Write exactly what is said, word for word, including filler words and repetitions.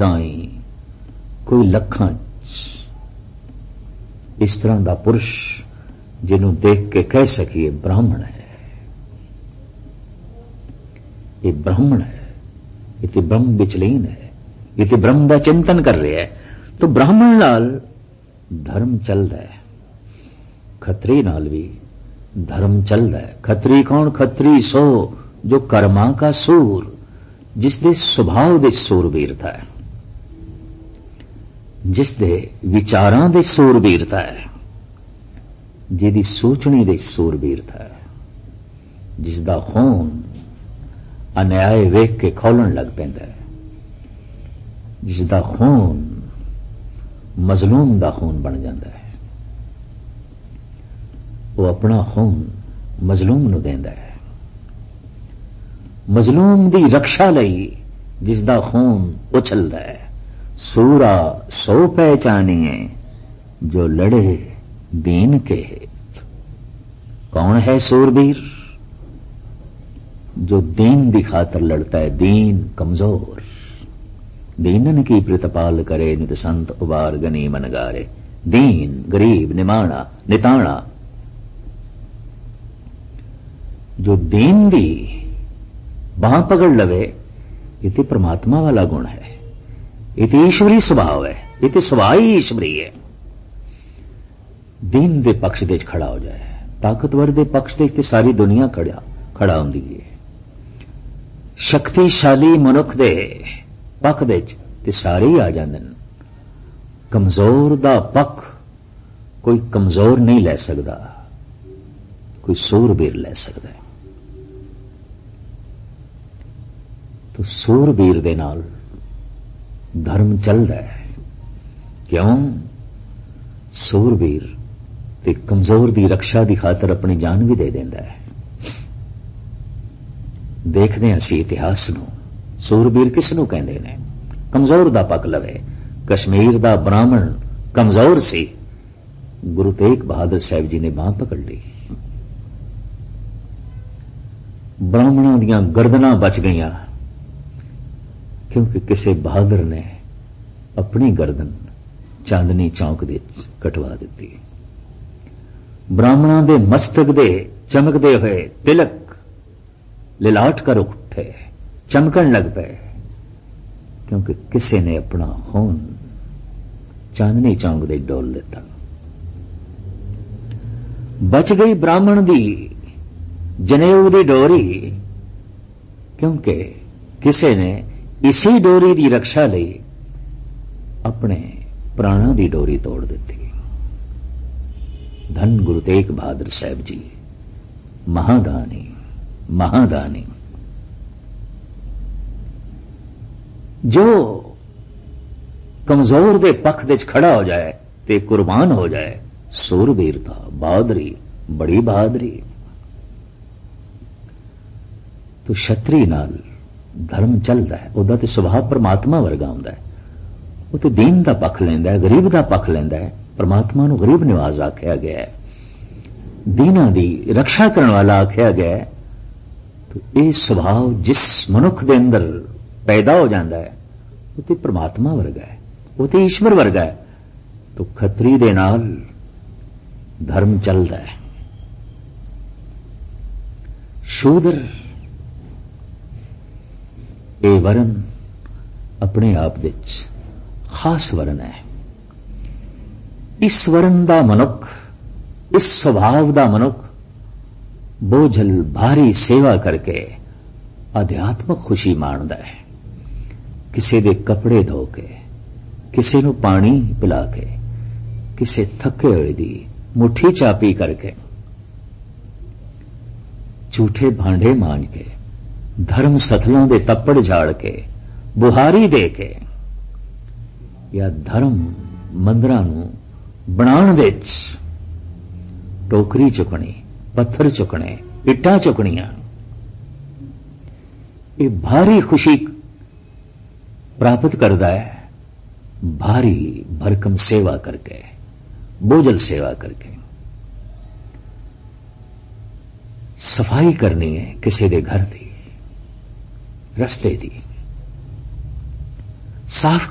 दाई कोई लखां इस तरह का पुरुष जिन्हों देख के कह सकीए ब्राह्मण है, ये ब्राह्मण है, ये तो ब्रह्म विचलीन है, ये तो ब्रह्म का चिंतन कर रहा है। तो ब्राह्मण नाल धर्म चलता है, खत्री नाल भी धर्म चलता है। खत्री कौन? खत्री सो जो कर्मा का सूर, जिसदे सुभाव दे सूरबीरता है, जिसदे विचारां दे सूरबीरता है, जिहदी सोचनी दे सूरबीरता है, जिसदा खून अन्याय वेख के खौलण लग पैंदा है, जिसदा खून मजलूम दा खून बन जाता है, वो अपना खून मजलूम नूं देंदा है। मजलूम दी रक्षा लई जिसदा खून उछलदा है। सूरा सो पहचानिए जो लड़े दीन के हित। कौन है सूरबीर? जो दीन दी खातर लड़ता है, दीन कमजोर। दीनन की प्रतिपाल करे नित संत उबार गनी मनगारे। दीन गरीब निमाणा निताणा, जो दीन दी बाह पकड़ लवे, ये तो परमात्मा वाला गुण है, ये तो ईश्वरी स्वभाव है, ये तो स्वभाव ही ईश्वरी है। दीन दे पक्ष दे खड़ा हो जाए, ताकतवर दे पक्ष दे ते सारी दुनिया खड़ा खड़ा होंदी है। शक्तिशाली मनुख दे पक्ष दे ते सारे ही आ जांदे ने। कमजोर दा पक्ष कोई कमजोर नहीं ले सकदा, कोई सूरबीर ले सकदा है। तो सूरबीर दे नाल धर्म चलदा है। क्यों? सूरबीर ते कमजोर दी रक्षा दी खातर अपनी जान भी दे देंदा है। देखदे हां असीं इतिहास नूं, सूरबीर किस नूं कहंदे ने? कमजोर दा पक्ष लवे। कश्मीर दा ब्राह्मण कमजोर सी, गुरु तेग बहादुर साहिब जी ने बांह पकड़ ली। ब्राह्मणां दीयां गर्दनां बच गईयां, क्योंकि किसी बहादुर ने अपनी गर्दन चांदनी चौक दे कटवा दी। ब्राह्मणां दे मस्तक दे चमकदे हुए तिलक लिलाट कर उठे, चमकन लग पे, क्योंकि किसी ने अपना खून चांदनी चौक दे डोल दिता। बच गई ब्राह्मण दी जनेऊ दी डोरी, क्योंकि किसी ने इसी डोरी दी रक्षा लई अपने प्राणों दी डोरी तोड़ दी। धन गुरु तेग बहादुर साहब जी, महादानी महादानी। जो कमजोर दे पक्ष दे खड़ा हो जाए ते कुर्बान हो जाए, सूरबीरता, बहादुरी, बड़ी बहादुरी। तो छतरी नाल धर्म चलता है, उहदा ते सुभाव परमात्मा वर्गा हुंदा है। वो तो दीन दा पक्ष लैंदा है, गरीब दा पक्ष लैंदा है। परमात्मा नूं गरीब निवाज आख्या गया है, दीना दी रक्षा करने वाला आख्या गया है। तो यह सुभाव जिस मनुख दे अंदर पैदा हो जाता है, वो तो परमात्मा वर्गा है, वो तो ईश्वर वर्गा है। तो खतरी दे नाल धर्म चलता है। शूद्र ये वरण अपने आप विच खास वरण है। इस वरण दा मनुख, इस स्वभाव दा मनुख बोझल भारी सेवा करके आध्यात्मक खुशी माणदा है। किसी दे कपड़े धो के, किसी नूं पानी पिला के, किसी थके हुए दी मुट्ठी चापी करके, झूठे भांडे मांज के, धर्म सथलों दे तप्पड़ झाड़ के, बुहारी दे के, या धर्म मंदिरां नूं बनाउण विच टोकरी चुकनी, पत्थर चुकने, इट्टां चुकनियां, ये भारी खुशी प्राप्त करता है। भारी भरकम सेवा करके, बोझल सेवा करके। सफाई करनी है किसी दे घर दी, रस्ते दी, साफ